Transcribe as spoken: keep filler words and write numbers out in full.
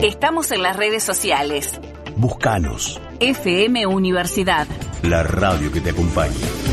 Estamos en las redes sociales. Búscanos. F M Universidad. La radio que te acompaña.